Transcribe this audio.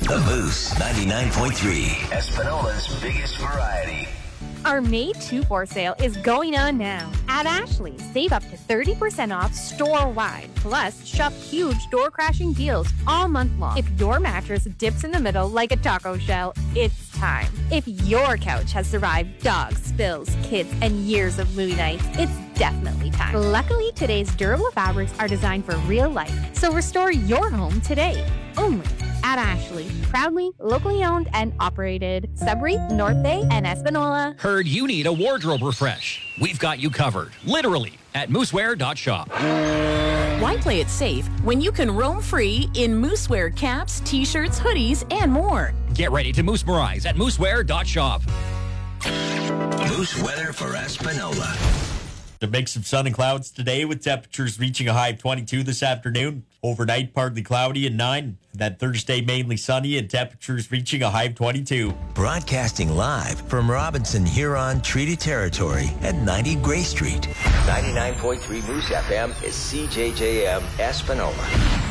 The Moose 99.3, Espanola's biggest variety. Our May 2-4 sale is going on now. At Ashley, save up to 30% off store-wide. Plus, shop huge door-crashing deals all month long. If your mattress dips in the middle like a taco shell, it's time. If your couch has survived dogs, spills, kids, and years of movie nights, it's definitely time. Luckily, today's durable fabrics are designed for real life, so restore your home today. Only at Ashley. Proudly, locally owned and operated. Sudbury, North Bay, and Espanola. Heard you need a wardrobe refresh. We've got you covered. Literally at moosewear.shop. Why play it safe when you can roam free in Moosewear caps, t-shirts, hoodies, and more? Get ready to moosmerize at moosewear.shop. Moose weather for Espanola. A mix of sun and clouds today with temperatures reaching a high of 22 this afternoon. Overnight, partly cloudy and 9. Then Thursday, mainly sunny and temperatures reaching a high of 22. Broadcasting live from Robinson Huron Treaty Territory at 90 Gray Street. 99.3 Moose FM is CJJM Espanola.